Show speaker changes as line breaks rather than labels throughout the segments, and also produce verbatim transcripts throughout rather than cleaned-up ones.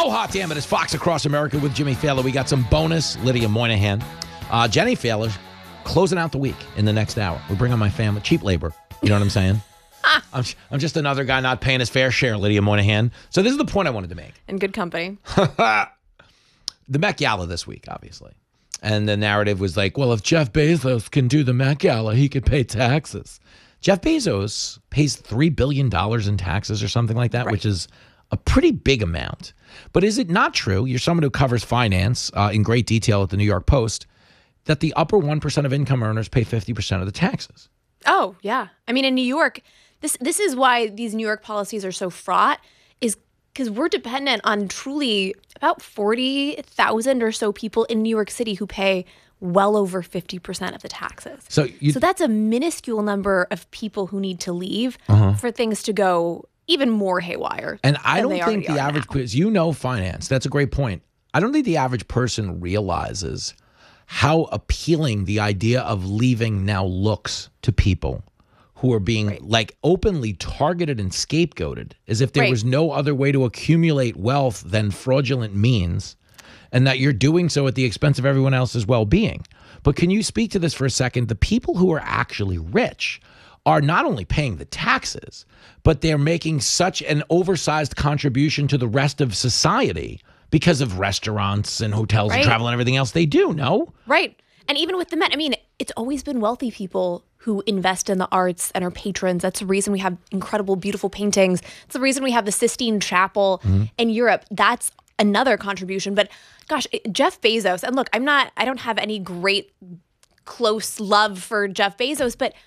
So hot, damn it. It's Fox Across America with Jimmy Fallon. We got some bonus Lydia Moynihan. Uh, Jenny Fallon closing out the week in the next hour. We bring on my family. Cheap labor. You know what I'm saying? I'm, I'm just another guy not paying his fair share, Lydia Moynihan. So this is the point I wanted to make.
In good company.
The Met Gala this week, obviously. And the narrative was like, well, if Jeff Bezos can do the Met Gala, he could pay taxes. Jeff Bezos pays three billion dollars in taxes or something like that, right, which is a pretty big amount. But is it not true, you're someone who covers finance uh, in great detail at the New York Post, that the upper one percent of income earners pay fifty percent of the taxes?
Oh, yeah. I mean, in New York, this this is why these New York policies are so fraught, is because we're dependent on truly about forty thousand or so people in New York City who pay well over fifty percent of the taxes. So, so that's a minuscule number of people who need to leave uh-huh. for things to go even more haywire.
And I don't think the average, because you know finance, that's a great point. I don't think the average person realizes how appealing the idea of leaving now looks to people who are being right. like openly targeted and scapegoated as if there right. was no other way to accumulate wealth than fraudulent means, and that you're doing so at the expense of everyone else's well-being. But can you speak to this for a second? The people who are actually rich are not only paying the taxes, but they're making such an oversized contribution to the rest of society because of restaurants and hotels right. and travel and everything else they do, no?
Right. And even with the Met, I mean, it's always been wealthy people who invest in the arts and are patrons. That's the reason we have incredible, beautiful paintings. It's the reason we have the Sistine Chapel mm-hmm. in Europe. That's another contribution. But gosh, Jeff Bezos, and look, I'm not, I don't have any great close love for Jeff Bezos, but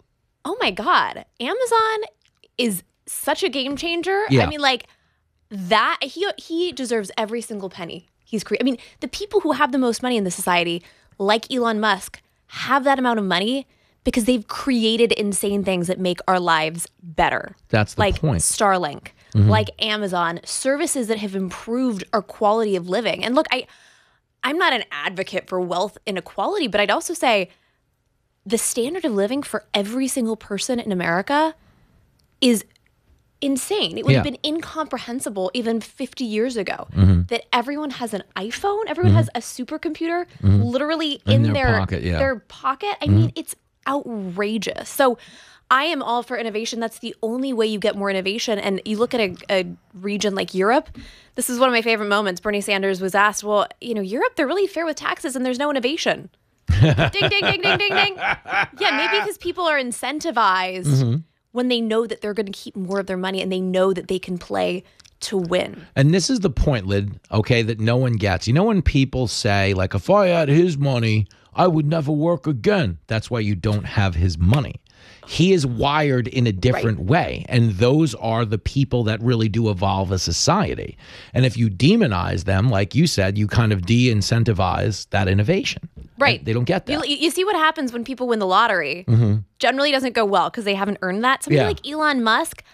oh my God, Amazon is such a game changer. Yeah. I mean, like that, he he deserves every single penny he's created. I mean, the people who have the most money in the society, like Elon Musk, have that amount of money because they've created insane things that make our lives better.
That's the
like
point.
Starlink, mm-hmm. like Amazon, services that have improved our quality of living. And look, I, I'm not an advocate for wealth inequality, but I'd also say the standard of living for every single person in America is insane. It would yeah. have been incomprehensible even fifty years ago mm-hmm. that everyone has an iPhone, everyone mm-hmm. has a supercomputer mm-hmm. literally in, in their, their pocket. Yeah. Their pocket. I mm-hmm. mean, it's outrageous. So I am all for innovation. That's the only way you get more innovation. And you look at a, a region like Europe. This is one of my favorite moments. Bernie Sanders was asked, well, you know, Europe, they're really fair with taxes and there's no innovation. ding, ding, ding, ding, ding, ding. Yeah, maybe because people are incentivized mm-hmm. when they know that they're going to keep more of their money and they know that they can play to win.
And this is the point, Lyd, okay, that no one gets. You know when people say, like, if I had his money, I would never work again. That's why you don't have his money. He is wired in a different right. way. And those are the people that really do evolve a society. And if you demonize them, like you said, you kind of de-incentivize that innovation.
Right.
And they don't get that.
You, you see what happens when people win the lottery. Mm-hmm. Generally doesn't go well because they haven't earned that. Somebody yeah. like Elon Musk,